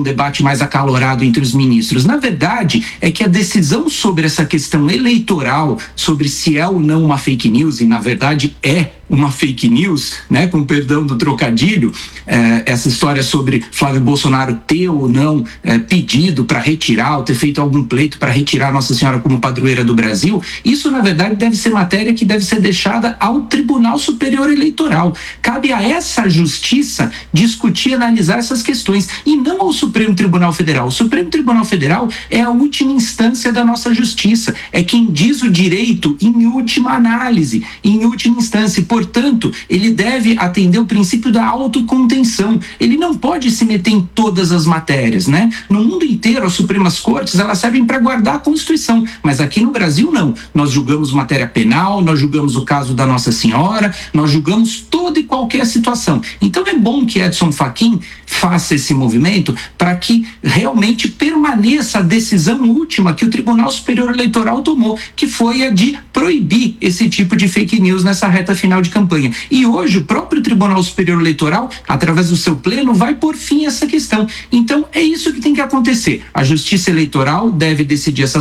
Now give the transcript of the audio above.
debate mais acalorado entre os ministros. Na verdade, é que a decisão sobre essa questão eleitoral, sobre se é ou não uma fake news, e na verdade é uma fake news, né, com perdão do trocadilho, essa história sobre Flávio Bolsonaro ter ou não pedido para retirar, ou ter feito algum pleito para retirar Nossa Senhora como padroeira do Brasil, isso na verdade deve ser matéria que deve ser deixada ao Tribunal Superior Eleitoral. Cabe a essa justiça discutir e analisar essas questões, e não ao Supremo Tribunal Federal. O Supremo Tribunal Federal é a última instância da nossa justiça, é quem diz o direito em última análise, em última instância. Portanto, ele deve atender o princípio da autocontenção. Ele não pode se meter em todas as matérias, né? No mundo inteiro, as Supremas Cortes, elas servem para guardar a Constituição, mas aqui no Brasil não. Nós julgamos matéria penal, nós julgamos o caso da Nossa Senhora, nós julgamos toda e qualquer situação. Então é bom que Edson Fachin faça esse movimento para que realmente permaneça a decisão última que o Tribunal Superior Eleitoral tomou, que foi a de proibir esse tipo de fake news nessa reta final de campanha. E hoje o próprio Tribunal Superior Eleitoral, através do seu pleno, vai pôr fim a essa questão. Então é isso que tem que acontecer. A Justiça Eleitoral deve decidir essa